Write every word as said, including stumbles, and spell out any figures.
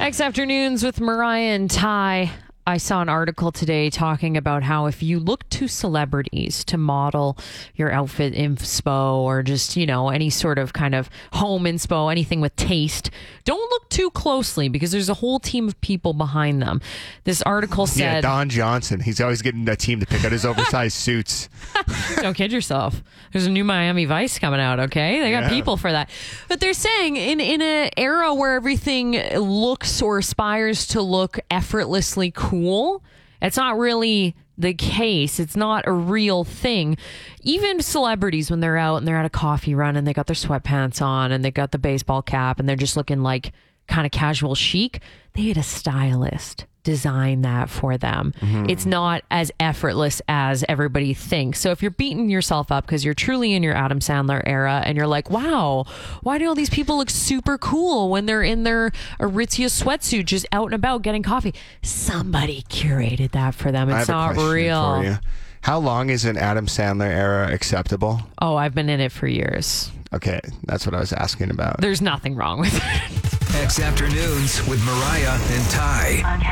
X Afternoons with Mariah and Ty. I saw an article today talking about how if you look to celebrities to model your outfit inspo or just, you know, any sort of kind of home inspo, anything with taste, don't look too closely because there's a whole team of people behind them. This article said... Yeah, Don Johnson. He's always getting a team to pick out his oversized suits. Don't kid yourself. There's a new Miami Vice coming out, okay? They got Yeah. people for that. But they're saying in, in an era where everything looks or aspires to look effortlessly cool, it's not really the case. It's not a real thing. Even celebrities, when they're out and they're at a coffee run and they got their sweatpants on and they got the baseball cap and they're just looking like kind of casual chic, they had a stylist design that for them. Mm-hmm. It's not as effortless as everybody thinks. So if you're beating yourself up because you're truly in your Adam Sandler era and you're like, wow, why do all these people look super cool when they're in their Aritzia sweatsuit just out and about getting coffee? Somebody curated that for them. I It's have a not question real. for you. How long is an Adam Sandler era acceptable? Oh, I've been in it for years. Okay, that's what I was asking about. There's nothing wrong with it. X Afternoons with Mariah and Ty.